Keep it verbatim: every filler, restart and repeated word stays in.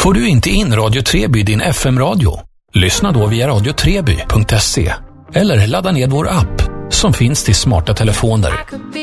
Får du inte in Radio Treby i din F M-radio? Lyssna då via radio treby punkt se eller ladda ned vår app som finns till smarta telefoner.